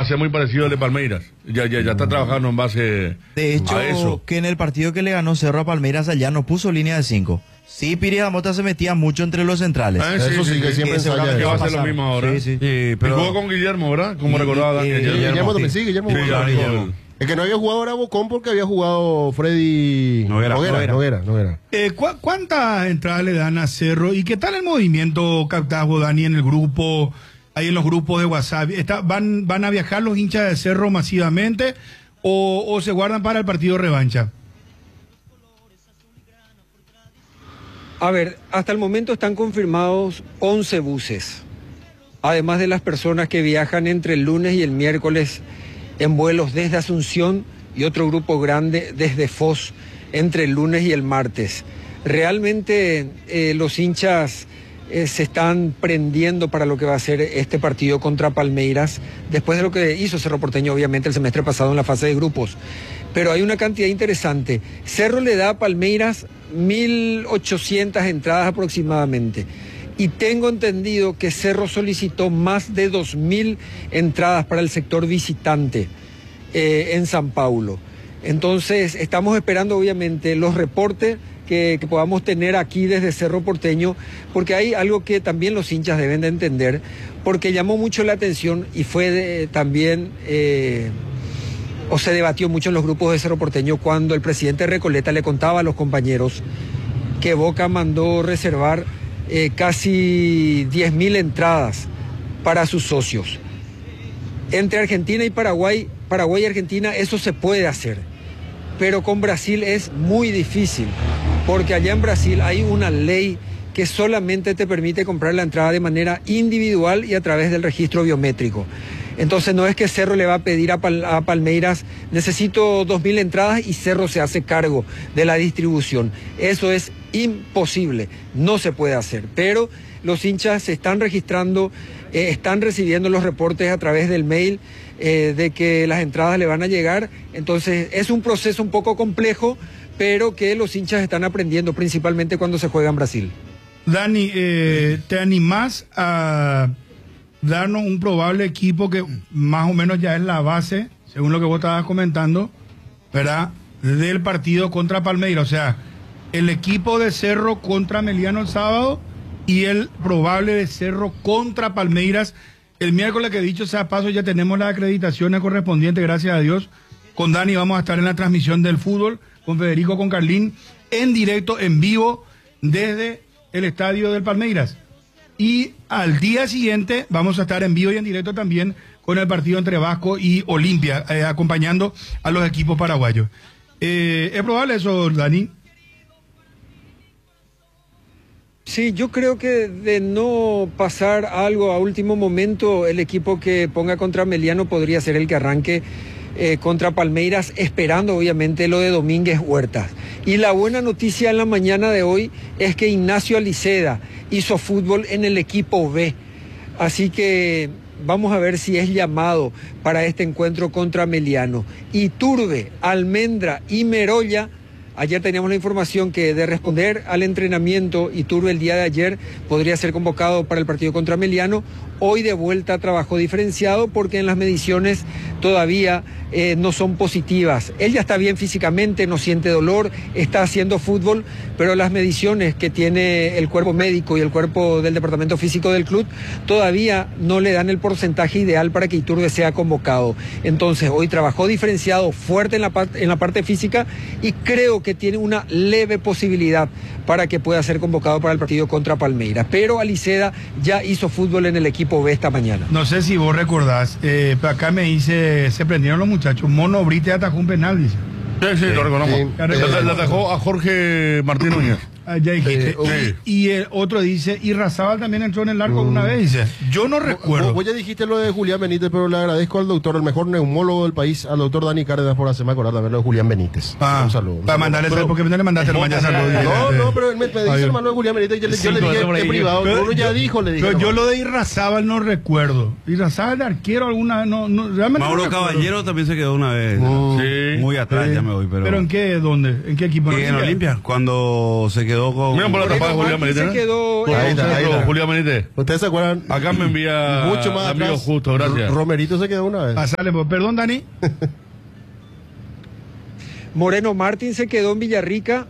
ser muy parecido al de Palmeiras. Ya está trabajando en base De hecho, a eso. que en el partido que le ganó Cerro a Palmeiras allá no puso línea de 5. Sí, Piri Damota se metía mucho entre los centrales. Eso sí, que siempre seguramente que va a ser pasar. lo mismo ahora. Sí, sí. Y jugó con Guillermo, ¿verdad? Como recordaba Dani ayer. Guillermo también sí, Guillermo. Sí, Guillermo. El que no había jugado era Bocón porque había jugado Freddy Noguera. ¿Cuántas entradas le dan a Cerro? ¿Y qué tal el movimiento, Cartago, Dani, en el grupo, ahí en los grupos de WhatsApp? ¿Van a viajar los hinchas de Cerro masivamente o se guardan para el partido revancha? A ver, hasta el momento están confirmados 11 buses, además de las personas que viajan entre el lunes y el miércoles en vuelos desde Asunción y otro grupo grande desde Foz entre el lunes y el martes. Realmente los hinchas se están prendiendo para lo que va a ser este partido contra Palmeiras, después de lo que hizo Cerro Porteño obviamente el semestre pasado en la fase de grupos. Pero hay una cantidad interesante. Cerro le da a Palmeiras 1.800 entradas aproximadamente. Y tengo entendido que Cerro solicitó más de 2.000 entradas para el sector visitante en San Paulo. Entonces, estamos esperando obviamente los reportes que podamos tener aquí desde Cerro Porteño, porque hay algo que también los hinchas deben de entender, porque llamó mucho la atención y fue también... o se debatió mucho en los grupos de Cerro Porteño cuando el presidente Recoleta le contaba a los compañeros que Boca mandó reservar casi 10.000 entradas para sus socios. Entre Argentina y Paraguay y Argentina eso se puede hacer, pero con Brasil es muy difícil, porque allá en Brasil hay una ley que solamente te permite comprar la entrada de manera individual y a través del registro biométrico. Entonces no es que Cerro le va a pedir a Palmeiras, necesito 2.000 entradas y Cerro se hace cargo de la distribución. Eso es imposible, no se puede hacer. Pero los hinchas se están registrando, están recibiendo los reportes a través del mail de que las entradas le van a llegar. Entonces es un proceso un poco complejo, pero que los hinchas están aprendiendo, principalmente cuando se juega en Brasil. Dani, ¿te animás a darnos un probable equipo que más o menos ya es la base, según lo que vos estabas comentando, ¿verdad?, del partido contra Palmeiras? O sea, el equipo de Cerro contra Meliano el sábado y el probable de Cerro contra Palmeiras el miércoles, que dicho sea paso, ya tenemos las acreditaciones correspondientes, gracias a Dios. Con Dani vamos a estar en la transmisión del fútbol, con Federico, con Carlín, en directo, en vivo, desde el estadio del Palmeiras. Y al día siguiente vamos a estar en vivo y en directo también con el partido entre Vasco y Olimpia, acompañando a los equipos paraguayos. ¿Es probable eso, Dani? Sí, yo creo que de no pasar algo a último momento, el equipo que ponga contra Meliano podría ser el que arranque contra Palmeiras, esperando obviamente lo de Domínguez Huertas. Y la buena noticia en la mañana de hoy es que Ignacio Aliceda hizo fútbol en el equipo B. Así que vamos a ver si es llamado para este encuentro contra Meliano. Iturbe, Almendra y Merolla. Ayer teníamos la información que de responder al entrenamiento, Iturbe el día de ayer podría ser convocado para el partido contra Meliano. Hoy de vuelta a trabajo diferenciado porque en las mediciones todavía no son positivas. Él ya está bien físicamente, no siente dolor, está haciendo fútbol, pero las mediciones que tiene el cuerpo médico y el cuerpo del departamento físico del club todavía no le dan el porcentaje ideal para que Iturbe sea convocado. Entonces hoy trabajó diferenciado, fuerte en la parte física, y creo que tiene una leve posibilidad para que pueda ser convocado para el partido contra Palmeiras. Pero Aliceda ya hizo fútbol en el equipo B esta mañana. No sé si vos recordás, acá me dice, se prendieron los muchachos, Mono Brite atajó un penal, dice. Sí, lo reconozco. Le atajó a Jorge Martín Núñez. Ya dijiste. Y el otro dice, y Razábal también entró en el arco una vez, dice. Yo no recuerdo. Vos ya dijiste lo de Julián Benítez, pero le agradezco al doctor, el mejor neumólogo del país, al doctor Dani Cárdenas, por hacerme acordar también lo de Julián Benítez. Un saludo. Para mandarle, porque no le mandaste el mañana saludo. No, pero él me dice el malo de Julián Benítez, yo le dije en privado, uno ya dijo, le dije. Pero yo lo de Irrazábal no recuerdo. Irrazábal de arquero alguna, no realmente. Mauro no Caballero también se quedó una vez. Sí. Muy atrás, ya me voy, pero. ¿Pero en qué, dónde? ¿En qué equipo? En Olimpia, cuando se quedó quedó con... Mira por la tapada de Julián Martín Benítez. se quedó Ahí está, ahí está. Julián Benítez. ¿Ustedes se acuerdan? Acá me envía Mucho más amigo atrás. Justo, gracias. Romerito se quedó una vez. Pasale, pues. Perdón, Dani. Moreno Martín se quedó en Villarrica.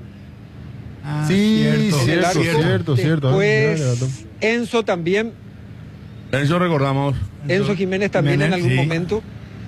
Sí, en el cierto, arco. cierto. Después Enzo también. Eso recordamos. Enzo Jiménez también en algún sí. momento.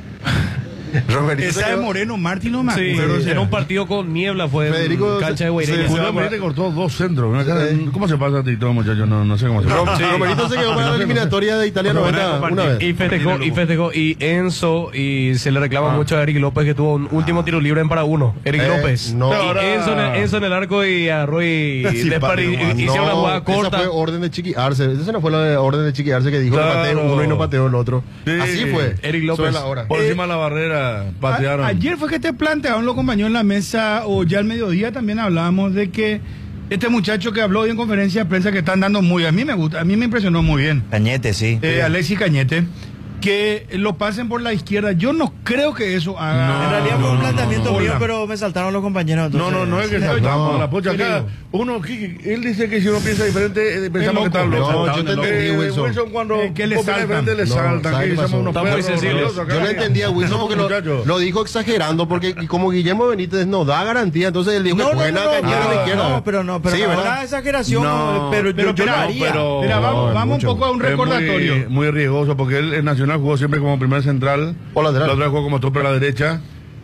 Romerito se Esa de quedó. Moreno Martín no me Sí, acuerdo. o sea. en un partido con niebla fue Federico, en cancha de sí, Guaireña. Julián Benítez cortó 2 centros. ¿Cómo se pasa a ti todo, muchachos? No sé cómo se pasa. Romerito se quedó para la eliminatoria de Italia 90 una vez. Y festejó, y Enzo, y se le reclama mucho a Eric López que tuvo un último tiro libre en para uno. Eric López. no. Y Ahora- Enzo en el arco y a Roy hicieron una jugada corta. Esa fue orden de chiquiarse. Esa no fue la de orden de chiquiarse que dijo Claro. que pateó uno y no pateó el otro. Sí. Así fue. Eric López. Sobre la hora. Por encima de la barrera patearon. Ayer fue que te plantearon los compañeros en la mesa, o ya al mediodía también hablábamos de que este muchacho que habló hoy en conferencia de prensa que están dando muy, a mí me gusta, a mí me impresionó muy bien, Cañete, sí. Alexis Cañete, que lo pasen por la izquierda. Yo no creo que eso haga. En realidad fue un planteamiento mío, Hola. pero me saltaron los compañeros. No, entonces- no es que No, saltamos no, la pocha acá. querido. Uno, él dice que si uno piensa diferente, pensamos que está loco. No, yo te entendí, Wilson. Cuando que le opina saltan. diferente, le No, saltan. ¿sabe Que qué somos pasó? unos Está muy perros sensible. orgullosos acá. Yo no entendía a Wilson No, porque muchacho. lo dijo exagerando, porque como Guillermo Benítez no da garantía, entonces él dijo que jueguen a Cañete a la izquierda. no, pero Sí, no, ¿verdad? una exageración, No, pero yo lo espera, haría. pero- Mira, vamos, No, vamos un mucho. poco a un Es recordatorio. muy riesgoso porque él en Nacional jugó siempre como primer central. O lateral. La otra vez jugó como tope a la derecha.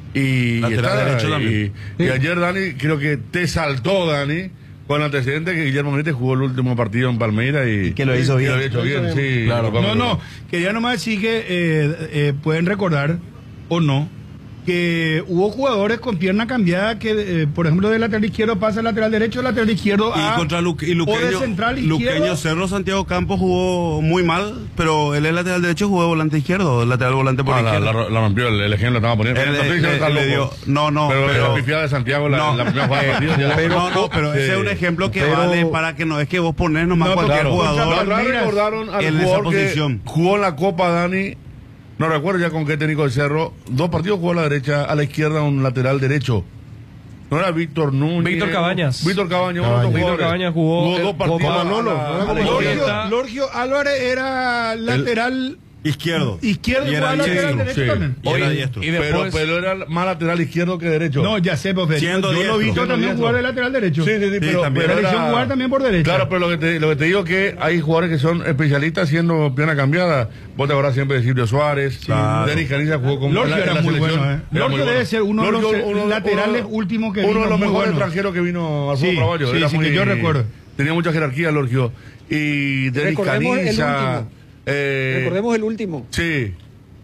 Y, Lateral está, derecho también. y ayer, Dani, creo que te saltó, Dani, con el antecedente que Guillermo Benítez jugó el último partido en Palmeiras y que lo hizo y bien. lo había hecho bien, sí. Claro. No, quería nomás decir que pueden recordar o no que hubo jugadores con pierna cambiada que, por ejemplo, del lateral izquierdo pasa al lateral derecho, del lateral izquierdo Y a contra o de Luqueño, central izquierdo. Luqueño Cerro, Santiago Campos jugó muy mal, pero él es lateral derecho, jugó volante izquierdo, lateral volante por izquierda. La rompió, el ejemplo estaba poniendo. Él- No estoy diciendo que está le loco. dio- no, pero pero- la pifiada de Santiago, No. la primera jugada del partido. ya la- pero Sí. ese es un ejemplo que Pero- vale para que no es que vos ponés nomás No, cualquier claro. La jugador. otra vez Palmeiras, recordaron al en esa jugador que posición. jugó en la Copa, Dani. No recuerdo ya con qué técnico de Cerro. 2 partidos jugó a la derecha, a la izquierda un lateral derecho. No era Víctor Núñez. Víctor Cabañas. Víctor Cabañas. Cabañas. Víctor Cabañas jugó 2 partidos. con Manolo, a la- ¿no era a la como izquierda. izquierda. Lorgio Álvarez era lateral Izquierdo. izquierdo Y y era jugaba lateral diestro, derecho sí. también. Y era Oye, diestro. y después- Pero era más lateral izquierdo que derecho. No, ya sé, pues, Siendo yo lo he visto diestro. también Siendo jugar de diestro. lateral derecho. Sí, pero, también. pero La elección jugar también por derecha. Claro, pero lo que te digo es que hay jugadores que son especialistas haciendo pierna cambiada. Vos te acordás siempre de Silvio Suárez. Claro. Denis Caniza jugó como Lorgio era muy bueno, Era Lorgio muy debe bueno. ser uno de los Lorgio, laterales últimos que uno vino de los muy mejores bueno. extranjeros que vino al fútbol Sí, paraguayo. sí, Era sí, que yo recuerdo. Tenía mucha jerarquía, Lorgio. Y Denis Recordemos el Caniza. último. Recordemos el último. Sí.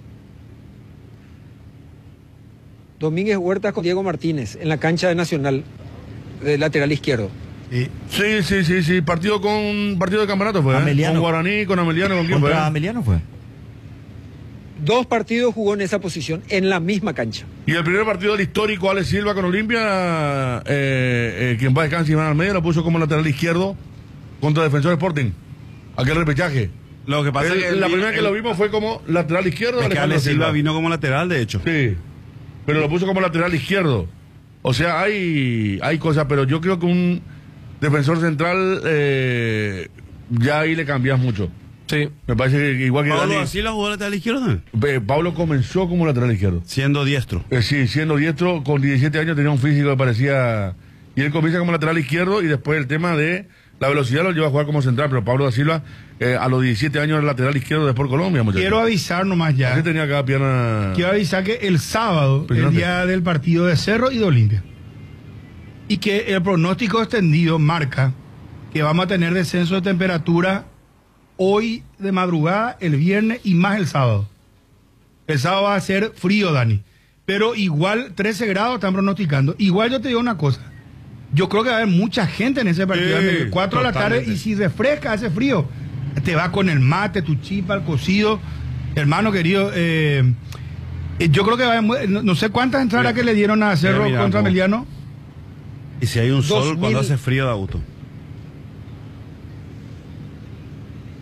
Domínguez Huertas con Diego Martínez en la cancha de Nacional, de lateral izquierdo. Sí. Partido de campeonato fue. Ameliano. Con Guaraní, con Ameliano, ¿con quién fue? Contra Ameliano fue. 2 partidos jugó en esa posición, en la misma cancha. Y el primer partido del histórico Alex Silva con Olimpia, quien va a descansar Iván Almeida, lo puso como lateral izquierdo contra Defensor Sporting. Aquel repechaje. Lo que pasa es que La primera que lo vimos fue como lateral izquierdo. es que Alejandro Ale Silva vino como lateral, de hecho. Sí, pero lo puso como lateral izquierdo. O sea, hay cosas, pero yo creo que un defensor central ya ahí le cambias mucho. Sí. Me parece que igual que Pablo Dani, Asila jugó lateral izquierdo también, Pablo comenzó como lateral izquierdo. siendo diestro. Sí, siendo diestro, con 17 años tenía un físico que parecía... Y él comienza como lateral izquierdo y después el tema de la velocidad lo lleva a jugar como central, pero Pablo da Silva a los 17 años era lateral izquierdo de Sport Colombia, muchachos. Quiero avisar nomás ya. Así tenía cada pierna... Quiero avisar que el sábado, el Impresionante. día del partido de Cerro y de Olimpia, y que el pronóstico extendido marca que vamos a tener descenso de temperatura hoy de madrugada, el viernes y más el sábado. El sábado va a ser frío, Dani. Pero igual 13 grados están pronosticando. Igual yo te digo una cosa. Yo creo que va a haber mucha gente en ese partido. Sí, 4 de la tarde, totalmente. y si refresca, hace frío. Te va con el mate, tu chipa, el cocido. Hermano querido, yo creo que va a haber, no sé cuántas entradas que le dieron a Cerro Mira, contra no. Meliano. Y si hay un sol 2000. cuando hace frío de auto.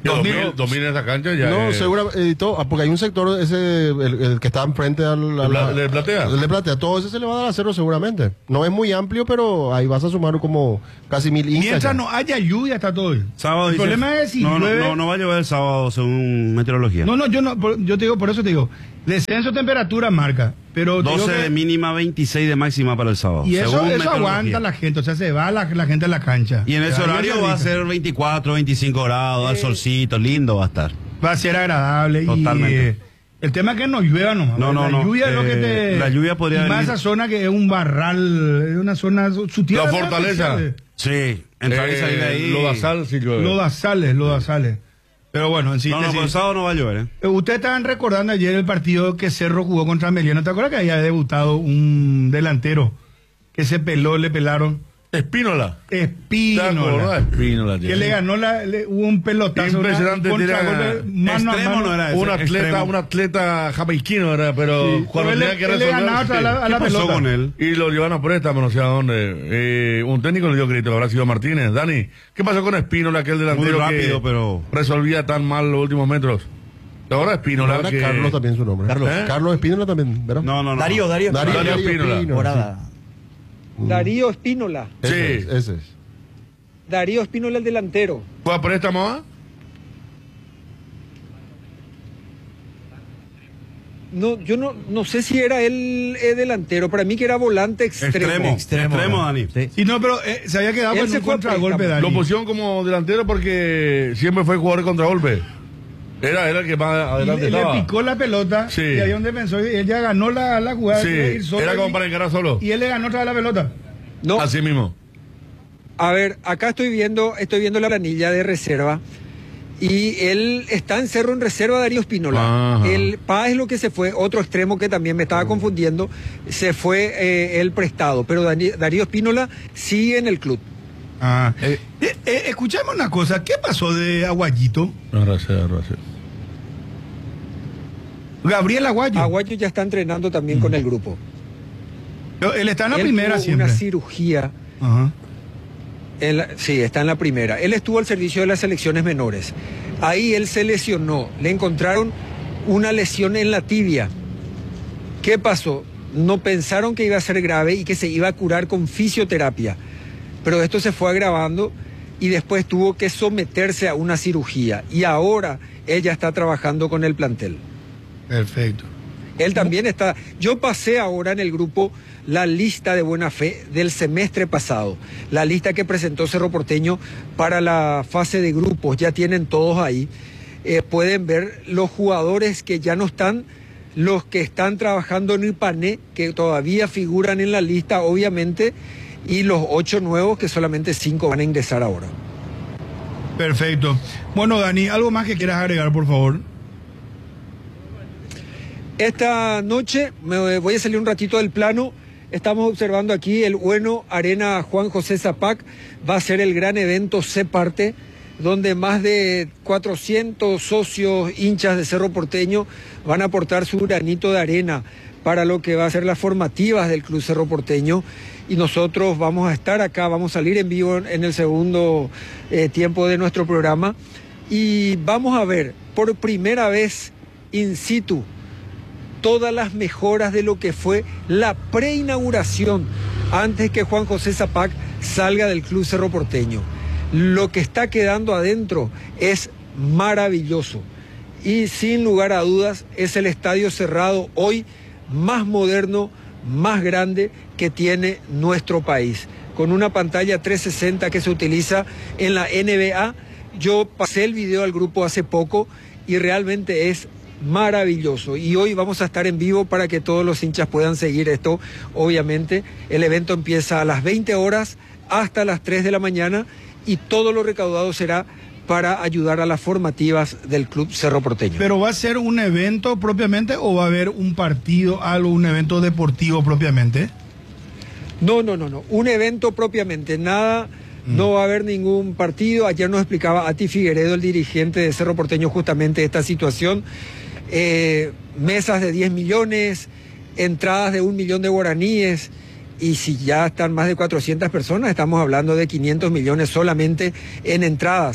Domina esa cancha ya. No, seguramente, porque hay un sector, ese, el que está enfrente al... ¿Le platea? Le platea, todo ese se le va a dar a cero seguramente. No es muy amplio, pero ahí vas a sumar como casi 1000 hinchas. Mientras ya. no haya lluvia, está todo bien. Sábado El dice- problema es si no, llueve... no va a llover el sábado según meteorología. No, yo te digo, por eso te digo, descenso de temperatura marca, pero te 12 digo que- de mínima, 26 de máxima para el sábado. y eso según aguanta meteorología. la gente, o sea, se va la gente a la cancha. Y en ese Ahí horario va a ser 24, 25 grados, al solcito, lindo va a estar. Va a ser agradable. Totalmente. Y el tema es que no llueva nomás. No, la no. lluvia es lo que te... La lluvia podría y más venir. esa zona que es un barral, es una zona... Su tierra La es fortaleza. especial. Sí, entrar y salir de ahí. Lodazal sí llueve. Lodazales. Pero bueno, en No, por el síntesis... sábado no va a llover, Ustedes estaban recordando ayer el partido que Cerro jugó contra Meliano. ¿Te acuerdas que había debutado un delantero que le pelaron? Espínola. ¿Te Espínola. acordás? Espínola, tío. Que le ganó, hubo un pelotazo. Impresionante, contragolpe, mano a Extremo mano. no era ese, Un atleta jamaiquino era, pero Sí, cuando pero tenía que él le ganaba resolver. a la ¿Qué pasó pelota. con él? Y lo llevan a préstamo, no sé a dónde. Un técnico le dio crédito, habrá sido Martínez. Dani, ¿qué pasó con Espínola, aquel delantero Muy rápido, que pero... resolvía tan mal los últimos metros? Ahora Espínola, Ahora que... Carlos también su nombre. Carlos. Carlos Espínola también, ¿verdad? No. Darío. Darío Espínola. Morada. Darío Espínola. Sí. Ese es. Darío Espínola, el delantero. ¿Fue a préstamo? ¿Ah? No, yo no sé si era él delantero. Para mí que era volante extremo. Extremo, Dani. Sí. Sí, no, pero se había quedado Él en se un fue a contragolpe, préstamo. Dani. Lo pusieron como delantero porque siempre fue jugador de contragolpe. Era el que más adelante Y le estaba. picó la pelota Sí. y había un defensor y él ya ganó la jugada. Sí, iba a ir solo era como y- para encarar solo. Y él le ganó otra vez la pelota. No, Así mismo. a ver, acá estoy viendo la planilla de reserva. Y él está en Cerro en reserva, Darío Espínola. Ajá. El Paz es lo que se fue, otro extremo que también me estaba confundiendo, se fue el prestado. Pero Darío Espínola sigue en el club. Escuchame una cosa, ¿qué pasó de Aguayito? Gracias. Gabriel Aguayo. Aguayo ya está entrenando también con el grupo. Él está en la Él primera tuvo siempre. una cirugía. Ajá. Sí, está en la primera. Él estuvo al servicio de las selecciones menores. Ahí él se lesionó. Le encontraron una lesión en la tibia. ¿Qué pasó? No pensaron que iba a ser grave y que se iba a curar con fisioterapia. Pero esto se fue agravando y después tuvo que someterse a una cirugía. Y ahora él ya está trabajando con el plantel. Perfecto. Él también está. Yo pasé ahora en el grupo la lista de buena fe del semestre pasado, la lista que presentó Cerro Porteño para la fase de grupos, ya tienen todos ahí. Pueden ver los jugadores que ya no están, los que están trabajando en Ipané, que todavía figuran en la lista, obviamente, y los 8 nuevos, que solamente 5 van a ingresar ahora. Perfecto. Bueno, Dani, ¿algo más que quieras agregar, por favor? Esta noche me voy a salir un ratito del plano. Estamos observando aquí el bueno Arena Juan José Zapac. Va a ser el gran evento Se Parte, donde más de 400 socios, hinchas de Cerro Porteño van a aportar su granito de arena para lo que va a ser las formativas del Club Cerro Porteño. Y nosotros vamos a estar acá, vamos a salir en vivo en el segundo tiempo de nuestro programa. Y vamos a ver por primera vez in situ todas las mejoras de lo que fue la preinauguración antes que Juan José Zapac salga del Club Cerro Porteño. Lo que está quedando adentro es maravilloso y sin lugar a dudas es el estadio cerrado hoy más moderno, más grande que tiene nuestro país, con una pantalla 360 que se utiliza en la NBA. Yo pasé el video al grupo hace poco y realmente es maravilloso, y hoy vamos a estar en vivo para que todos los hinchas puedan seguir esto. Obviamente el evento empieza a las 20 horas hasta las 3 de la mañana y todo lo recaudado será para ayudar a las formativas del Club Cerro Porteño. ¿Pero va a ser un evento propiamente o va a haber un partido, algo, un evento deportivo propiamente? No, un evento propiamente, nada. No va a haber ningún partido. Ayer nos explicaba Ati Figueredo, el dirigente de Cerro Porteño, justamente esta situación. Mesas de 10 millones, entradas de 1 millón de guaraníes, y si ya están más de 400 personas, estamos hablando de 500 millones solamente en entradas.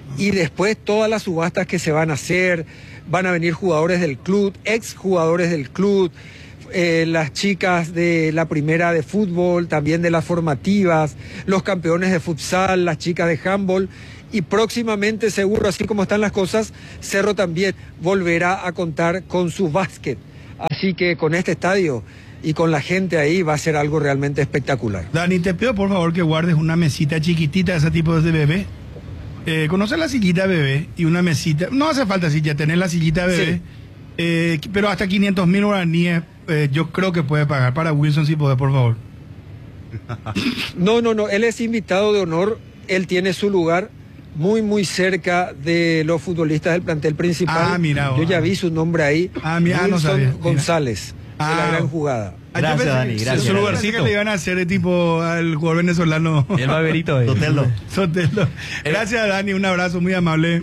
y después todas las subastas que se van a hacer, van a venir jugadores del club, ex jugadores del club, las chicas de la primera de fútbol, también de las formativas, los campeones de futsal, las chicas de handball, y próximamente, seguro, así como están las cosas, Cerro también volverá a contar con su básquet. Así que con este estadio y con la gente ahí va a ser algo realmente espectacular. Dani, te pido por favor que guardes una mesita chiquitita de ese tipo de bebé. ¿Conoces la sillita bebé? Y una mesita, no hace falta silla, tener la sillita bebé, sí. Pero hasta 500.000 guaraníes yo creo que puede pagar. Para Wilson, si puede, por favor. No, él es invitado de honor, él tiene su lugar muy cerca de los futbolistas del plantel principal. Ah, mira. Yo ya vi su nombre ahí. Wilson no sabía. Mira. González, de la gran jugada. Gracias, Dani, gracias. Su lugarcito le iban a hacer tipo al jugador venezolano. El baberito. Sotelo. Gracias, Dani, un abrazo muy amable.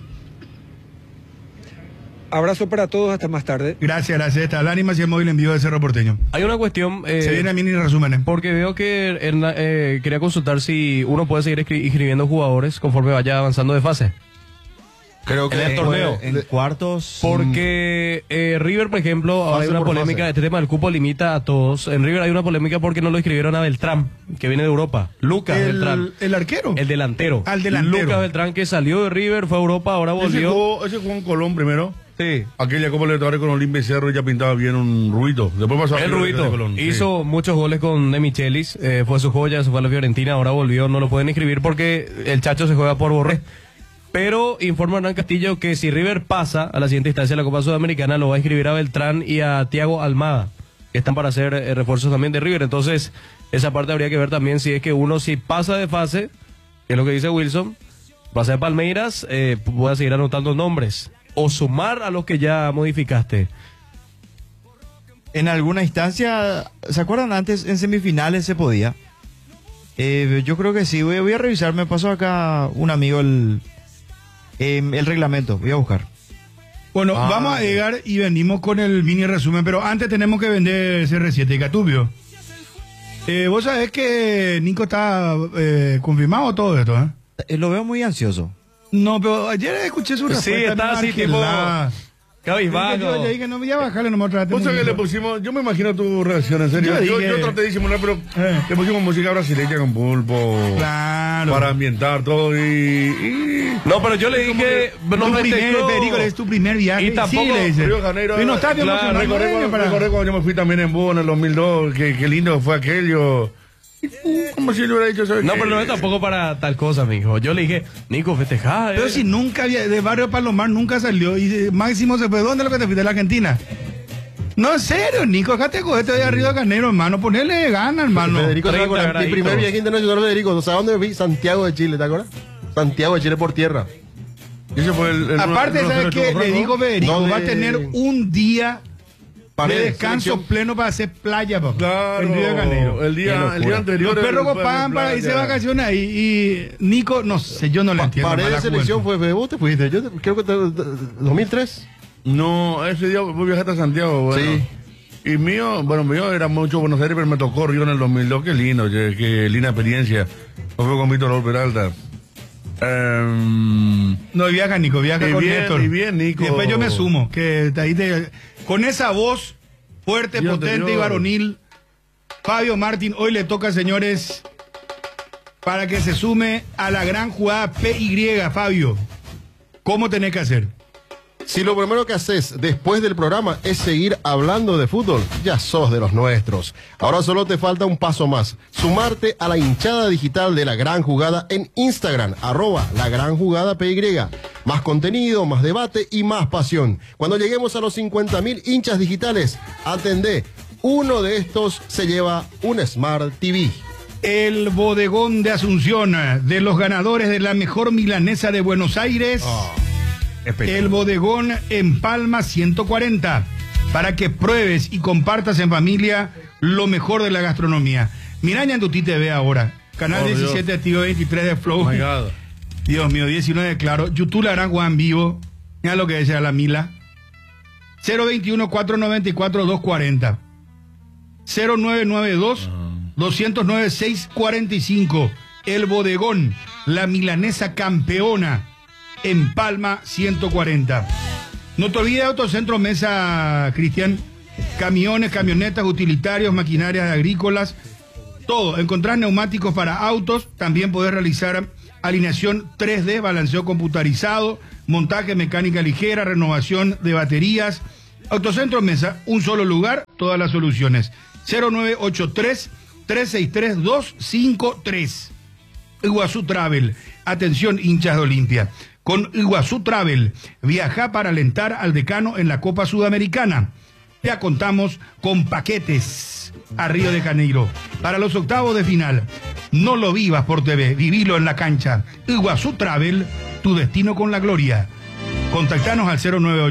Abrazo para todos, hasta más tarde. Gracias. Esta es la animación móvil en vivo de Cerro Porteño. Hay una cuestión... Se viene a mí ni resúmenes. Porque veo que quería consultar si uno puede seguir inscribiendo jugadores conforme vaya avanzando de fase. Creo que en el torneo. En cuartos. Porque River, por ejemplo, ahora hay Fase una por polémica, fase. este tema del cupo limita a todos. En River hay una polémica porque no lo inscribieron a Beltrán, que viene de Europa. Lucas Beltrán. ¿El arquero? El delantero. Al delantero. Lucas Beltrán, que salió de River, fue a Europa, ahora volvió. Ese jugó en Colón primero. Sí. Aquella Copa Libertadores con Olimpia y Cerro, ya pintaba bien un Ruito. Después pasó a El River de Ruito Colón, sí. hizo muchos goles con De Michelis, fue su joya, se fue a la Fiorentina, ahora volvió, no lo pueden inscribir porque el Chacho se juega por Borré. Pero informa Hernán Castillo que si River pasa a la siguiente instancia de la Copa Sudamericana, lo va a inscribir a Beltrán y a Thiago Almada, que están para hacer refuerzos también de River. Entonces, esa parte habría que ver también si es que uno, si pasa de fase, que es lo que dice Wilson, pasa de Palmeiras, pueda seguir anotando nombres o sumar a los que ya modificaste. En alguna instancia, ¿se acuerdan antes? En semifinales se podía. Yo creo que sí. Voy a revisar. Me pasó acá un amigo el reglamento. Voy a buscar. Bueno, vamos a llegar y venimos con el mini resumen, pero antes tenemos que vender CR7 y Catubio. Vos sabés que Nico está confirmado todo esto, ¿eh? Lo veo muy ansioso. No, pero ayer escuché su respuesta. Sí, está así tipo cabizbajo. Yo le dije, no voy a bajarle nomás otra vez. Vos sabés que le pusimos, yo me imagino tu reacción, en serio. Yo dije- Yo traté de disimular, pero le pusimos música brasileña con pulpo. Claro. Para ambientar todo y No, pero yo le dije, Federico, es tu primer viaje. Y tampoco sí, le dice. Río de Janeiro. Y no está bien Claro, emocionado, recordé cuando yo me fui también en Búho en el 2002, qué lindo fue aquello. Como si le hubiera dicho, ¿sabes No, qué? pero no es tampoco para tal cosa, mijo. Yo le dije, Nico, festejá. Pero si nunca había, de Barrio Palomar nunca salió. Y Máximo se fue, ¿dónde es lo que te fuiste? ¿De la Argentina? No, en serio, Nico, acá te cogete de arriba de Canero, hermano. Ponele gana, hermano. Federico, ¿te 30 acuerdas? Mi graditos. primer viaje internacional, Federico. ¿Sabes dónde vi? Santiago de Chile, ¿te acuerdas? Santiago de Chile por tierra. Y ese fue el Aparte, ¿sabes qué? Le digo, Federico, No, va a de- tener un día Paredes, de descanso selección. pleno para hacer playa, papá. Claro, En Río de Janeiro. el día anterior. Los perros el- pagan para irse de playa. vacaciones ahí. Y Nico, no sé, yo no le entiendo. Paredes mala de selección juventud. fue, vos te fuiste. Creo que 2003. No, ese día vos viajaste a Santiago, bueno. Sí. Y mío era mucho Buenos Aires, pero me tocó Río en el 2002. Qué lindo, qué linda experiencia. No fue con Víctor Raúl Peralta. No, viaja Nico, viaja Y con bien, Néstor. y bien, Nico. Y después yo me sumo, que de ahí con esa voz fuerte, Día potente y anterior. varonil, Fabio Martín, hoy le toca, señores, para que se sume a la gran jugada PY, Fabio. ¿Cómo tenés que hacer? Si lo primero que haces después del programa es seguir hablando de fútbol, ya sos de los nuestros. Ahora solo te falta un paso más. Sumarte a la hinchada digital de La Gran Jugada en Instagram, @LaGranJugadaPY. Más contenido, más debate y más pasión. Cuando lleguemos a los 50.000 hinchas digitales, atendé. Uno de estos se lleva un Smart TV. El bodegón de Asunción, de los ganadores de la mejor milanesa de Buenos Aires. El bodegón en Palma 140, para que pruebes y compartas en familia lo mejor de la gastronomía. Miraña en tu TV ahora, canal Oh, 17, activo 23 de Flow. Oh my God. Dios mío, 19, claro. YouTube la gran Juan vivo. Mira lo que decía la Mila. 021-494-240. 0992-209-645. El bodegón, la milanesa campeona. en Palma 140. No te olvides de Autocentro Mesa, Cristian. Camiones, camionetas, utilitarios, maquinarias agrícolas, todo. Encontrás neumáticos para autos, también podés realizar alineación 3D, balanceo computarizado, montaje mecánica ligera, renovación de baterías. Autocentro Mesa, un solo lugar, todas las soluciones. 0983-363-253. Iguazú Travel, atención hinchas de Olimpia. Con Iguazú Travel, viaja para alentar al decano en la Copa Sudamericana. Ya contamos con paquetes a Río de Janeiro para los octavos de final. No lo vivas por TV, vivilo en la cancha. Iguazú Travel, tu destino con la gloria. Contactanos al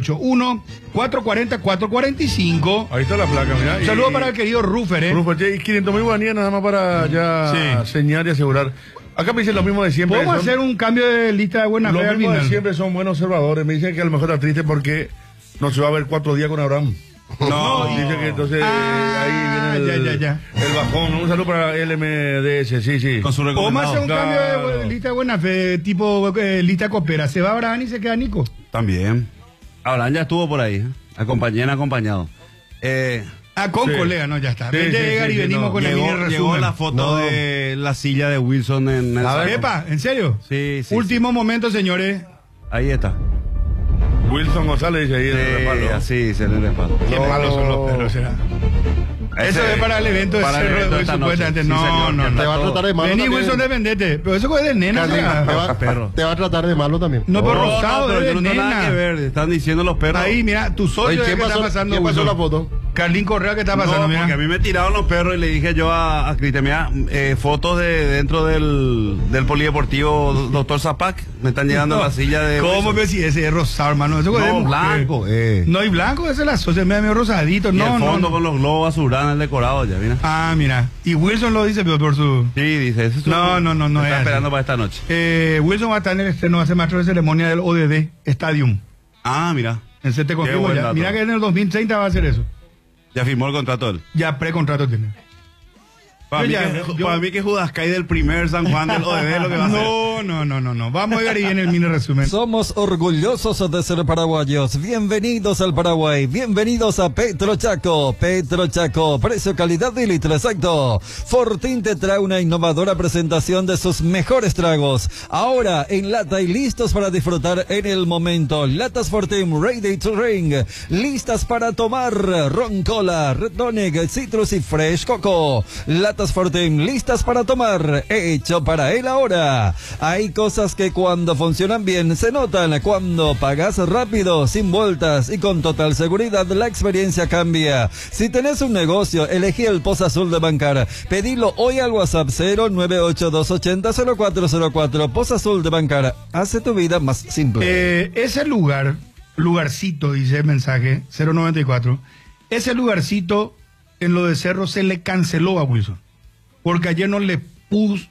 0981-440-445. Ahí está la placa, mira. Un saludo para el querido Rufer, Rufer, y 500.000 guaraníes nada más para ya señalar y asegurar. Acá me dicen lo mismo de siempre. ¿Podemos hacer un cambio de lista de buena fe al final? Lo mismo de siempre, son buenos observadores. Me dicen que a lo mejor está triste porque no se va a ver 4 días con Abraham. No, dice que entonces ahí viene el bajón. Un saludo para LMDS, sí. Con su recomendado. Vamos a hacer un cambio de lista de buena fe, tipo lista copera. Se va Abraham y se queda Nico. También. Abraham ya estuvo por ahí, acompañado. Con colega, no, ya está. Venimos con el mini resumen. Llegó la foto de la silla de Wilson en el salón. Epa, ¿en serio? Sí. Último momento, señores. Ahí está. Wilson González dice ahí en el respaldo. Sí, se le respaldo. Qué malos son los perros, será. Eso es para el evento de Cerro de Hoy, supuestamente. No. Te va a tratar de malo. Vení, Wilson, defendete. Pero eso es de nena, te va a tratar de malo también. No, pero rosado, pero es de yo no tengo nada nena. que ver. Están diciendo los perros. Ahí, mira, tu socio, ¿qué está pasando? ¿Qué pasó la foto? Carlín Correa, ¿qué está pasando? No, porque a mí me tiraron los perros y le dije yo a Cristian, mira, fotos de dentro del polideportivo Dr. Zapac, me están llegando a la silla de... ¿Cómo ves si ese es rosado, hermano? Eso no, blanco. No, y blanco, ese es la socia, medio rosadito. Y no, el fondo con los globos azuranos, el decorado ya, mira. Ah, mira. Y Wilson lo dice, pero por su... Sí, dice, eso es No. Está esperando para esta noche. Wilson va a estar en el estreno, va a ser maestro de ceremonia del ODD Stadium. Ah, mira. Ese te confirmo ya. Mira que en el 2030 va a hacer eso. Ya firmó el contrato él. Ya precontrato tiene. Para mí que Judas cae del primer San Juan del ODD lo que va a hacer. No. Vamos a ver ahí en el mini resumen. Somos orgullosos de ser paraguayos. Bienvenidos al Paraguay. Bienvenidos a Petro Chaco. Petro Chaco, precio, calidad y litro exacto. Fortín te trae una innovadora presentación de sus mejores tragos. Ahora en lata y listos para disfrutar en el momento. Latas Fortín ready to drink. Listas para tomar. Ron Cola, Red Tonic, Citrus y Fresh Coco. Latas Fortín listas para tomar, hecho para él ahora. Hay cosas que cuando funcionan bien se notan. Cuando pagas rápido, sin vueltas y con total seguridad, la experiencia cambia. Si tenés un negocio, elegí el Poza Azul de Bancar. Pedilo hoy al WhatsApp 098-280-0404. Poza Azul de Bancar, hace tu vida más simple. Ese lugarcito, dice el mensaje 094. Ese lugarcito en lo de Cerro se le canceló a Wilson. Porque ayer no le puso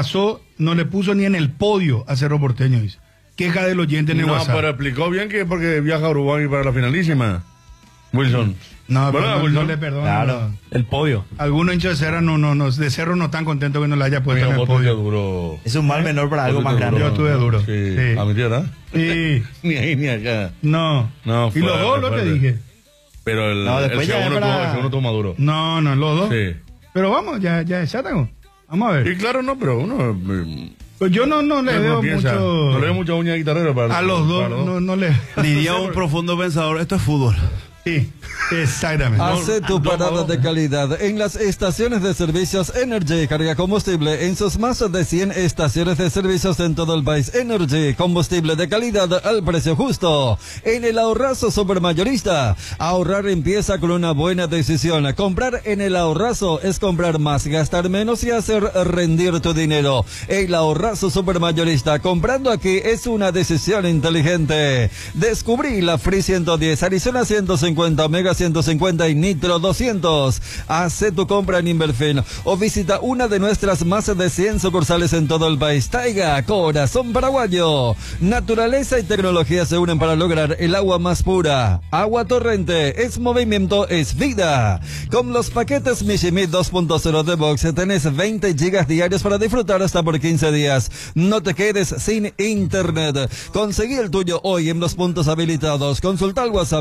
ni en el podio a Cerro Porteño, dice. Queja del oyente en el WhatsApp. No, pero explicó bien que porque viaja a Uruguay para la finalísima. Wilson. No, pero no le perdono. Claro, el podio. Algunos hinchas de Cerro de Cerro no están contentos que no le haya puesto en el podio. Duro. Es un mal menor para algo más grande. Yo estuve duro. Sí. A mi tierra. Sí. Ni ahí ni acá. No. Y los dos lo te dije. Pero el segundo tuvo maduro. No, los dos. Sí. Pero vamos, ya tengo. Vamos a ver. Y claro, no, pero uno... Pues yo no le veo mucho... No le veo mucha uña de guitarrero para... A los dos no le... Diría un profundo pensador, esto es fútbol. Sí, exactamente. Hace tu parada de calidad en las estaciones de servicios Energy. Carga combustible en sus más de 100 estaciones de servicios en todo el país. Energy, combustible de calidad al precio justo. En el Ahorrazo Supermayorista, ahorrar empieza con una buena decisión. Comprar en el Ahorrazo es comprar más, gastar menos y hacer rendir tu dinero. El Ahorrazo Supermayorista, comprando aquí es una decisión inteligente. Descubrí la Free 110, Arizona 150 150, Omega 150 y Nitro 200. Hace tu compra en Inverfin o visita una de nuestras más de 100 sucursales en todo el país. Taiga, corazón paraguayo. Naturaleza y tecnología se unen para lograr el agua más pura. Agua Torrente, es movimiento, es vida. Con los paquetes Mishimi 2.0 de Box tenés 20 gigas diarios para disfrutar hasta por 15 días. No te quedes sin internet. Conseguí el tuyo hoy en los puntos habilitados. Consulta al WhatsApp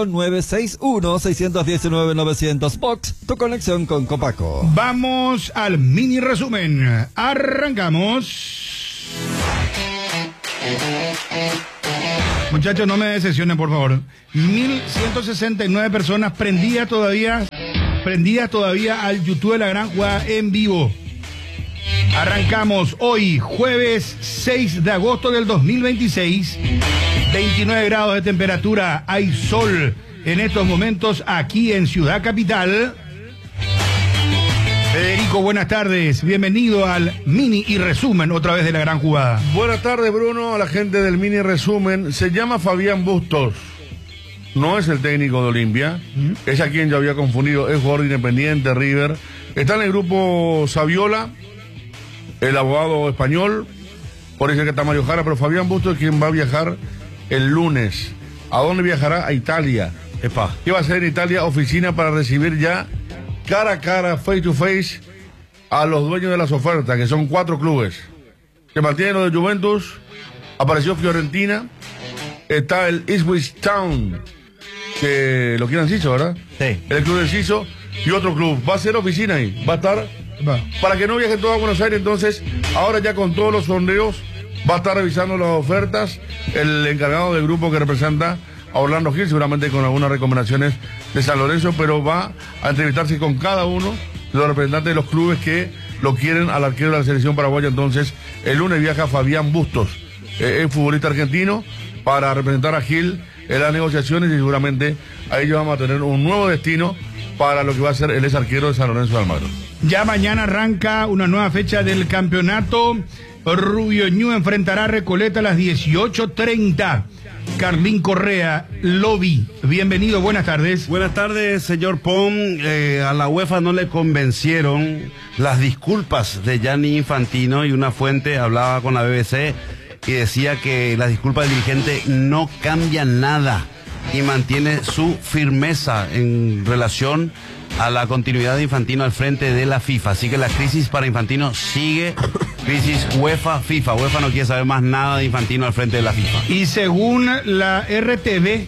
0961-619-900. Box, tu conexión con Copaco. Vamos al mini resumen. Arrancamos. Muchachos, no me decepcionen, por favor. 1.169 personas prendidas todavía al YouTube de la gran jugada en vivo. Arrancamos hoy, jueves 6 de agosto del 2026. 29 grados de temperatura. Hay sol en estos momentos aquí en Ciudad Capital. Federico, buenas tardes. Bienvenido al mini y resumen otra vez de la gran jugada. Buenas tardes, Bruno, a la gente del mini resumen. Se llama Fabián Bustos. No es el técnico de Olimpia. Es a quien yo había confundido. Es jugador Independiente, River. Está en el grupo Saviola, el abogado español. Por eso que está Mario Jara. Pero Fabián Bustos es quien va a viajar el lunes. ¿A dónde viajará? A Italia. ¿Qué va a hacer en Italia? Oficina para recibir ya cara a cara, face to face, a los dueños de las ofertas, que son 4 clubes. Se mantiene lo de Juventus, apareció Fiorentina, está el Ipswich Town, que lo quieren Ciso, ¿verdad? Sí. El club de Ciso y otro club. Va a ser oficina ahí, va a estar, para que no viaje todo a Buenos Aires. Entonces, ahora ya con todos los sondeos, va a estar revisando las ofertas, el encargado del grupo que representa a Orlando Gil, seguramente con algunas recomendaciones de San Lorenzo, pero va a entrevistarse con cada uno de los representantes de los clubes que lo quieren al arquero de la selección paraguaya. Entonces, el lunes viaja Fabián Bustos, el futbolista argentino, para representar a Gil en las negociaciones, y seguramente ahí ya vamos a tener un nuevo destino para lo que va a ser el ex arquero de San Lorenzo de Almagro. Ya mañana arranca una nueva fecha del campeonato. Rubio Ñu enfrentará a Recoleta a las 18:30. Carlín Correa, Lobby, bienvenido, buenas tardes. Buenas tardes, señor Pom. A la UEFA no le convencieron las disculpas de Gianni Infantino, y una fuente hablaba con la BBC y decía que las disculpas del dirigente no cambian nada y mantiene su firmeza en relación a la continuidad de Infantino al frente de la FIFA. Así que la crisis para Infantino sigue. Crisis UEFA-FIFA. UEFA no quiere saber más nada de Infantino al frente de la FIFA. Y según la RTV,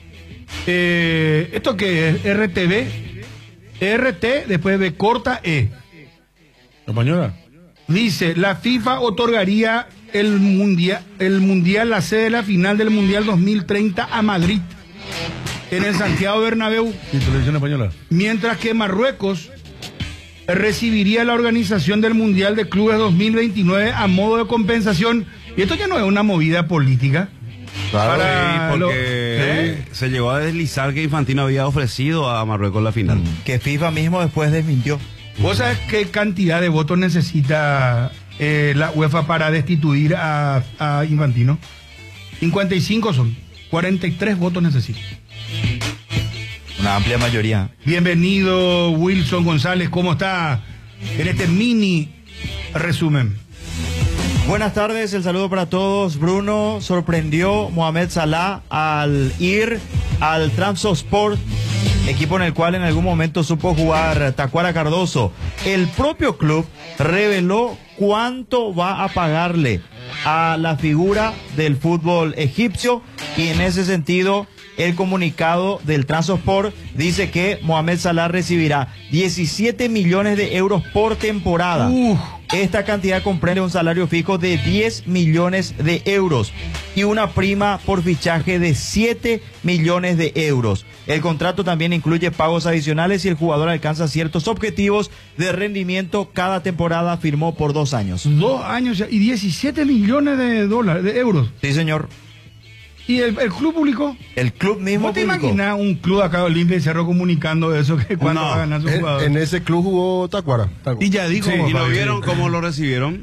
¿esto qué es? RTV, RT, después de corta E. ¿Española? Dice, la FIFA otorgaría el mundial, la sede de la final del Mundial 2030 a Madrid, en el Santiago Bernabéu. ¿Y televisión española? Mientras que Marruecos recibiría la organización del Mundial de Clubes 2029 a modo de compensación. Y esto ya no es una movida política. Claro, porque se llegó a deslizar que Infantino había ofrecido a Marruecos la final. Que FIFA mismo después desmintió. ¿Vos sabés qué cantidad de votos necesita la UEFA para destituir a Infantino? 55 son. 43 votos necesita. Una amplia mayoría. Bienvenido, Wilson González, ¿cómo está? En este mini resumen. Buenas tardes, el saludo para todos. Bruno, sorprendió Mohamed Salah al ir al Trabzonspor, equipo en el cual en algún momento supo jugar Tacuara Cardoso. El propio club reveló cuánto va a pagarle a la figura del fútbol egipcio, y en ese sentido el comunicado del Trabzonspor dice que Mohamed Salah recibirá 17 millones de euros por temporada. Esta cantidad comprende un salario fijo de 10 millones de euros y una prima por fichaje de 7 millones de euros. El contrato también incluye pagos adicionales si el jugador alcanza ciertos objetivos de rendimiento cada temporada. Firmó por 2 años. 2 años y 17 millones de dólares, de euros. Sí, señor. ¿Y el club publicó? El club mismo ¿Vos te publicó. imaginas un club acá de Olimpia y Cerro comunicando eso, que cuánto va a ganar su jugador? En ese club jugó Tacuara. Y ya dijo. Sí, y lo vieron cómo lo recibieron.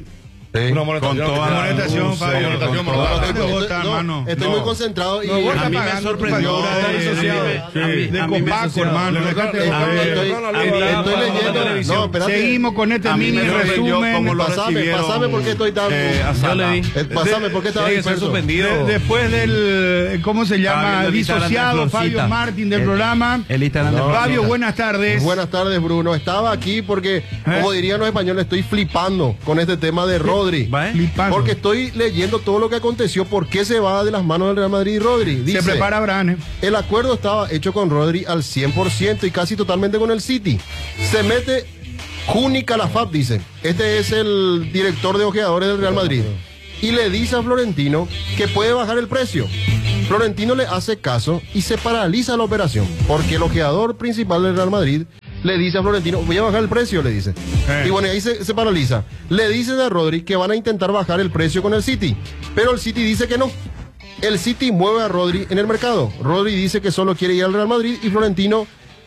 Sí. Una amonestación. Con toda la amonestación, luz, Fabio, amonestación, con toda la- Fabio. No, vota, hermano. Estoy muy concentrado y No, vos A estás mí me pagando tu sorprendió. factura de Copaco, hermano. Dejate de joder. estoy leyendo. No, espérate. Seguimos con este A mí mini me sorprendió resumen. cómo lo Pasame recibieron, por qué estoy tan. a Yo Sala. le di. Pasame por qué estaba Tiene que ser disperso. suspendido. Después del, ¿cómo se llama? Fabio, el Instagram de Disociado, Florcita. Fabio Martín del programa. El Instagram de Fabio, Florcita. buenas tardes. Buenas tardes, Bruno. Estaba aquí porque, como dirían los españoles, estoy flipando con este tema de Rodri. ¿Va, eh? Flipando. Porque estoy leyendo todo lo que aconteció, por qué se va de las manos del Real Madrid Rodri. Se Dice, prepara Abraham. el acuerdo estaba hecho con Rodri al 100% y casi totalmente con el City. Se mete Juni Calafat, dice. Este es el director de ojeadores del Real Madrid. Y le dice a Florentino que puede bajar el precio. Florentino le hace caso y se paraliza la operación. Porque el ojeador principal del Real Madrid le dice a Florentino, voy a bajar el precio, le dice. Y bueno, ahí se paraliza. Le dicen a Rodri que van a intentar bajar el precio con el City. Pero el City dice que no. El City mueve a Rodri en el mercado. Rodri dice que solo quiere ir al Real Madrid y Florentino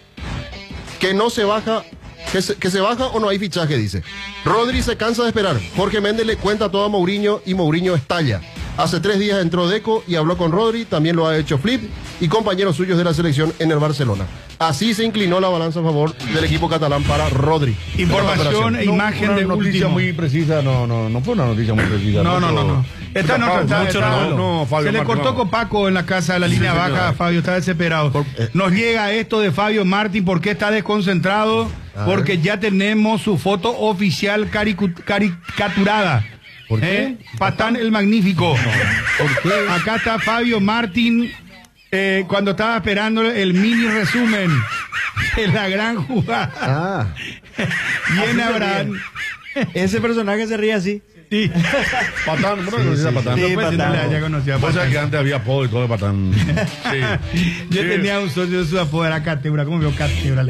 que no se baja, que se baja o no hay fichaje, dice. Rodri se cansa de esperar. Jorge Méndez le cuenta todo a Mourinho y Mourinho estalla. Hace 3 días entró Deco y habló con Rodri, también lo ha hecho Flip y compañeros suyos de la selección en el Barcelona. Así se inclinó la balanza a favor del equipo catalán para Rodri. Información e imagen Una de noticia último. muy precisa, no fue una noticia muy precisa. No. Está en otra, Mucho revuelo. No, Fabio se le Martín, cortó no. Copaco en la casa de la línea señor. baja. Fabio está desesperado. Nos llega esto de Fabio Martín. ¿Por qué está desconcentrado? Porque ya tenemos su foto oficial caricaturada. ¿Por qué? Patán el Magnífico. ¿Por qué? Acá está Fabio Martín cuando estaba esperando el mini resumen de la gran jugada. Viene Abraham. Ese personaje se ríe así. Sí. Patán, ¿cómo no conocías a Patán? Sí, Patán. ya conocía a Vos sabés Patán. que antes había apodo y todo de Patán. Sí. Yo Sí. tenía un socio de su apodo, era Catebra. ¿Cómo veo Catebra?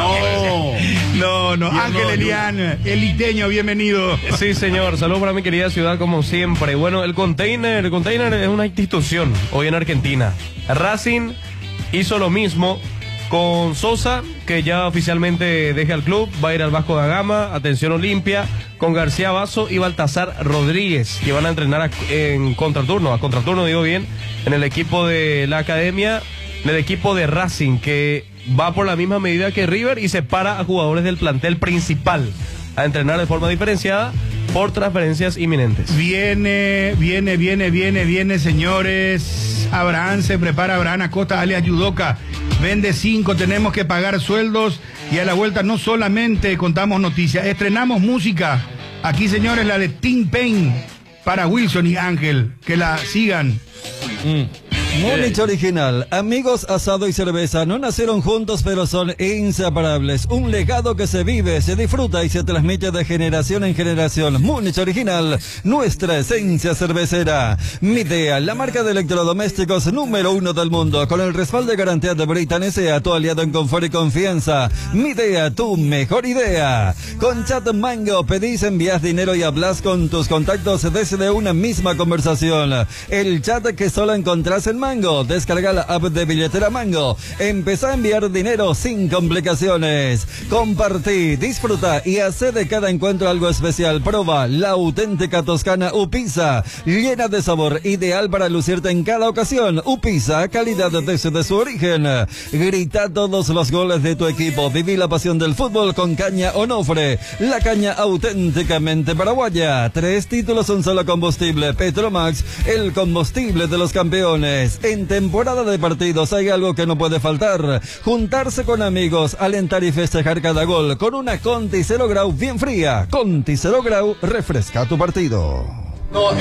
No, Ángel Elian, el liteño, bienvenido. Sí, señor. Saludos para mi querida ciudad, como siempre. Bueno, el container es una institución hoy en Argentina. Racing hizo lo mismo con Sosa, que ya oficialmente deja el club, va a ir al Vasco da Gama, atención Olimpia, con García Basso y Baltasar Rodríguez, que van a entrenar a contraturno digo bien, en el equipo de la academia, en el equipo de Racing, que va por la misma medida que River y separa a jugadores del plantel principal a entrenar de forma diferenciada por transferencias inminentes. Viene, señores. Abraham se prepara, Abraham Acosta, alias Yudoka. Vende 5, tenemos que pagar sueldos. Y a la vuelta no solamente contamos noticias, estrenamos música. Aquí, señores, la de Tim Payne para Wilson y Ángel. Que la sigan. Múnich Original, amigos, asado y cerveza, no nacieron juntos pero son inseparables. Un legado que se vive, se disfruta y se transmite de generación en generación. Múnich Original, nuestra esencia cervecera. Midea, la marca de electrodomésticos número 1 del mundo, con el respaldo y garantía de Britannia SEA, tu aliado en confort y confianza. Midea, tu mejor idea. Con Chat Mango, pedís, envías dinero y hablas con tus contactos desde una misma conversación. El chat que solo encontrás en Mango. Descarga la app de billetera Mango. Empezá a enviar dinero sin complicaciones. Compartí, disfruta y hace de cada encuentro algo especial. Proba la auténtica toscana Upisa, llena de sabor, ideal para lucirte en cada ocasión. Upisa, calidad desde su origen. Grita todos los goles de tu equipo. Viví la pasión del fútbol con caña Onofre, la caña auténticamente paraguaya. 3 títulos, un solo combustible. Petromax, el combustible de los campeones. En temporada de partidos hay algo que no puede faltar: juntarse con amigos, alentar y festejar cada gol con una Conti 0 Grau bien fría. Conti 0 Grau refresca tu partido.